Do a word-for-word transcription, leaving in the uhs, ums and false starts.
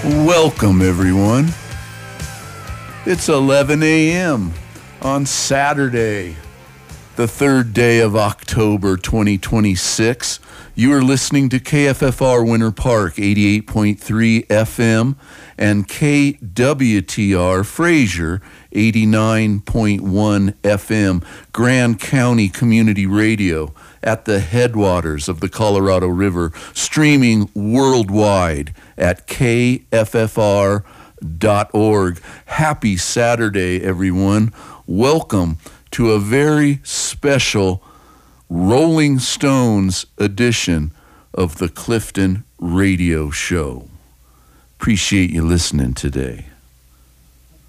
Welcome, everyone. It's eleven a.m. on Saturday, the third day of October twenty twenty-six. You are listening to K F F R Winter Park eighty-eight point three F M and K W T R Fraser eighty-nine point one F M, Grand County Community Radio at the headwaters of the Colorado River, streaming worldwide at K F F R dot org. Happy Saturday, everyone. Welcome to a very special Rolling Stones edition of the Clifton Radio Show. Appreciate you listening today.